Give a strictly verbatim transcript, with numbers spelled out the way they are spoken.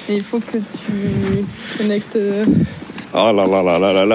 Mais il faut que tu connectes. Oh là là là là là là.